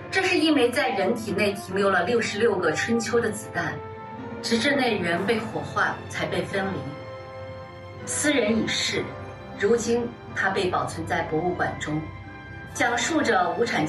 这是因为在人体内停留了66个春秋的子弹，直至内源被火化才被分离。斯人已逝，如今它被保存在博物馆中，讲述着无产